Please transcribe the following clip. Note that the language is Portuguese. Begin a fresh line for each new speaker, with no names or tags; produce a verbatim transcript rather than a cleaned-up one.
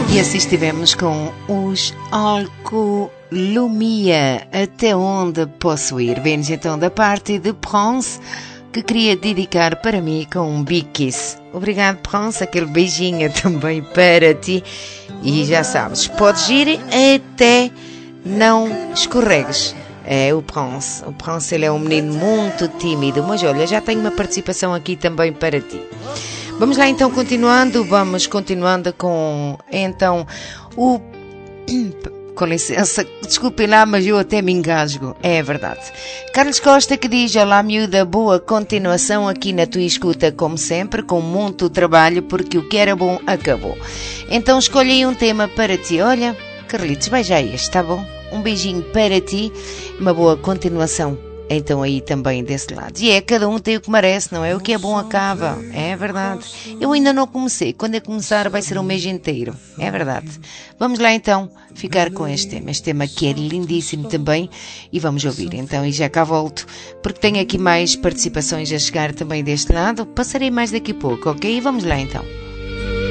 E assim estivemos com os Alcolumia, Até Onde Posso Ir. Vemos então da parte de Prince, que queria dedicar para mim com um big kiss. Obrigado, Prince, aquele beijinho também para ti. E já sabes, podes ir até não escorregues. É o Prince. O Prince, ele é um menino muito tímido, mas olha, já tenho uma participação aqui também para ti. Vamos lá então continuando, vamos continuando com então o... Com licença, desculpem lá, mas eu até me engasgo, é verdade. Carlos Costa que diz: olá miúda, boa continuação aqui na tua escuta, como sempre, com muito trabalho, porque o que era bom acabou. Então escolhi um tema para ti, olha, Carlitos, vai já este, tá bom? Um beijinho para ti, uma boa continuação. Então aí também desse lado. E é, cada um tem o que merece, não é? O que é bom acaba, é verdade. Eu ainda não comecei, quando eu começar vai ser um mês inteiro, é verdade. Vamos lá então ficar com este tema, este tema que é lindíssimo também, e vamos ouvir então, e já cá volto, porque tenho aqui mais participações a chegar também deste lado, passarei mais daqui a pouco, ok? E vamos lá então.